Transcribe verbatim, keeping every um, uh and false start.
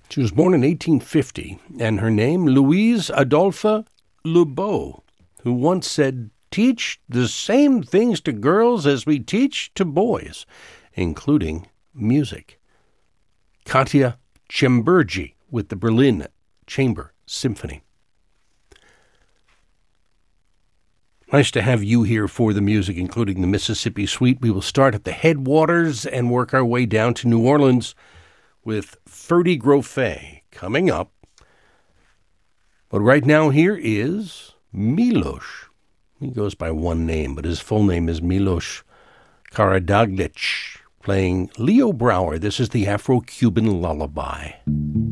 She was born in eighteen fifty, and her name, Louise Adolphe Lebeau, who once said, "Teach the same things to girls as we teach to boys," including music. Katja Czembergi with the Berlin Chamber Symphony. Nice to have you here for the music, including the Mississippi Suite. We will start at the headwaters and work our way down to New Orleans with Ferdy Grofé coming up. But right now here is Milos. He goes by one name, but his full name is Milos Karadzic, playing Leo Brouwer. This is the Afro-Cuban Lullaby.